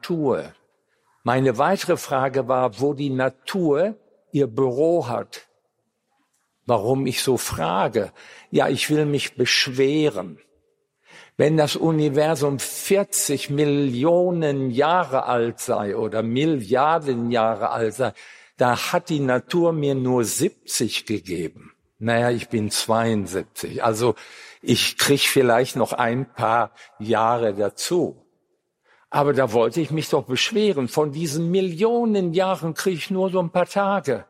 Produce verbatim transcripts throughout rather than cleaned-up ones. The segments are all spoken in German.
Natur. Meine weitere Frage war, wo die Natur ihr Büro hat. Warum ich so frage? Ja, ich will mich beschweren. Wenn das Universum vierzig Millionen Jahre alt sei oder Milliarden Jahre alt sei, da hat die Natur mir nur siebzig gegeben. Naja, ich bin zweiundsiebzig, also ich krieg vielleicht noch ein paar Jahre dazu. Aber da wollte ich mich doch beschweren. Von diesen Millionen Jahren kriege ich nur so ein paar Tage.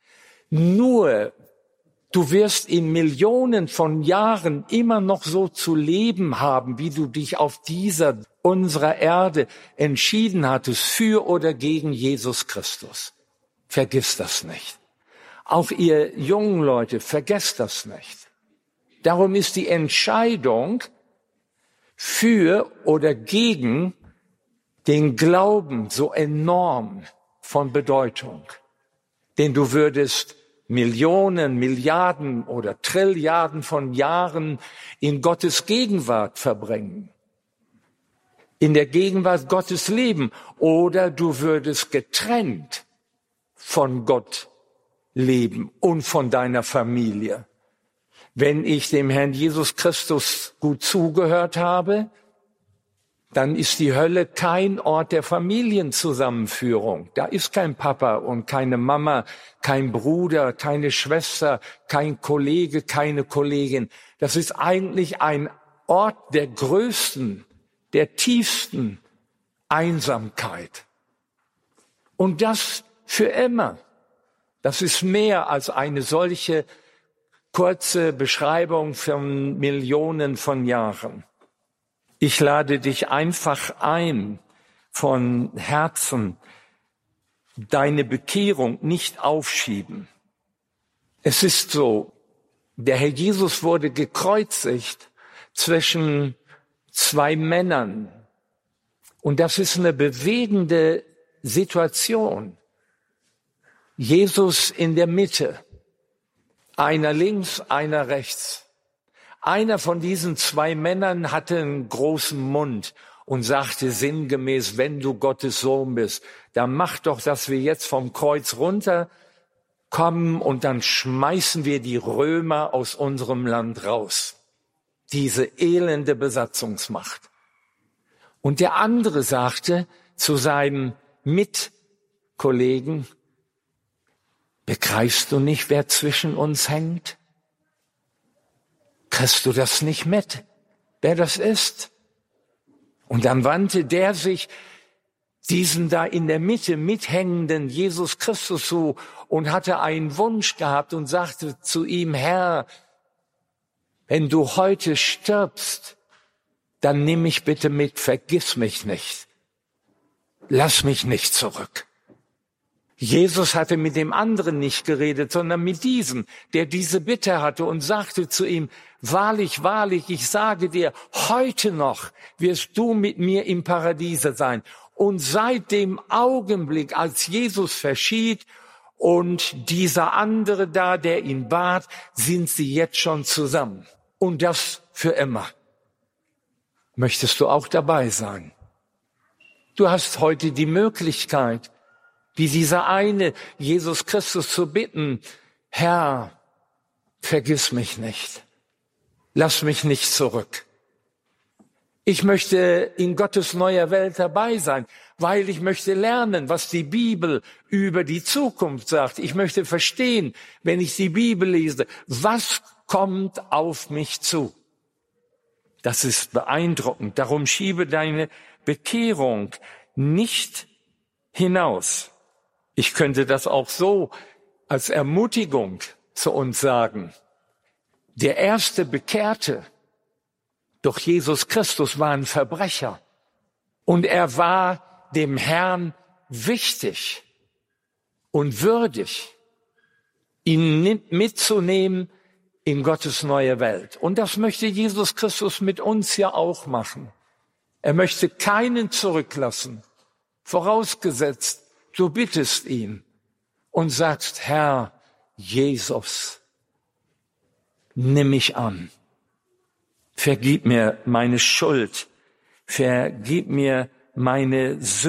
Nur, du wirst in Millionen von Jahren immer noch so zu leben haben, wie du dich auf dieser, unserer Erde entschieden hattest, für oder gegen Jesus Christus. Vergiss das nicht. Auch ihr jungen Leute, vergesst das nicht. Darum ist die Entscheidung für oder gegen den Glauben so enorm von Bedeutung. Denn du würdest Millionen, Milliarden oder Trilliarden von Jahren in Gottes Gegenwart verbringen. In der Gegenwart Gottes leben. Oder du würdest getrennt von Gott leben und von deiner Familie. Wenn ich dem Herrn Jesus Christus gut zugehört habe, dann ist die Hölle kein Ort der Familienzusammenführung. Da ist kein Papa und keine Mama, kein Bruder, keine Schwester, kein Kollege, keine Kollegin. Das ist eigentlich ein Ort der größten, der tiefsten Einsamkeit. Und das für immer. Das ist mehr als eine solche kurze Beschreibung von Millionen von Jahren. Ich lade dich einfach ein, von Herzen deine Bekehrung nicht aufschieben. Es ist so, der Herr Jesus wurde gekreuzigt zwischen zwei Männern. Und das ist eine bewegende Situation. Jesus in der Mitte, einer links, einer rechts. Einer von diesen zwei Männern hatte einen großen Mund und sagte sinngemäß, wenn du Gottes Sohn bist, dann mach doch, dass wir jetzt vom Kreuz runterkommen und dann schmeißen wir die Römer aus unserem Land raus. Diese elende Besatzungsmacht. Und der andere sagte zu seinem Mitkollegen, begreifst du nicht, wer zwischen uns hängt? Kriegst du das nicht mit, wer das ist? Und dann wandte der sich diesen da in der Mitte mithängenden Jesus Christus zu und hatte einen Wunsch gehabt und sagte zu ihm, Herr, wenn du heute stirbst, dann nimm mich bitte mit, vergiss mich nicht. Lass mich nicht zurück. Jesus hatte mit dem anderen nicht geredet, sondern mit diesem, der diese Bitte hatte und sagte zu ihm, wahrlich, wahrlich, ich sage dir, heute noch wirst du mit mir im Paradiese sein. Und seit dem Augenblick, als Jesus verschied und dieser andere da, der ihn bat, sind sie jetzt schon zusammen. Und das für immer. Möchtest du auch dabei sein? Du hast heute die Möglichkeit, wie dieser eine Jesus Christus zu bitten, Herr, vergiss mich nicht, lass mich nicht zurück. Ich möchte in Gottes neuer Welt dabei sein, weil ich möchte lernen, was die Bibel über die Zukunft sagt. Ich möchte verstehen, wenn ich die Bibel lese, was kommt auf mich zu. Das ist beeindruckend. Darum schiebe deine Bekehrung nicht hinaus. Ich könnte das auch so als Ermutigung zu uns sagen. Der erste Bekehrte durch Jesus Christus war ein Verbrecher. Und er war dem Herrn wichtig und würdig, ihn mitzunehmen in Gottes neue Welt. Und das möchte Jesus Christus mit uns ja auch machen. Er möchte keinen zurücklassen, vorausgesetzt, du bittest ihn und sagst, Herr Jesus, nimm mich an. Vergib mir meine Schuld. Vergib mir meine Sünde.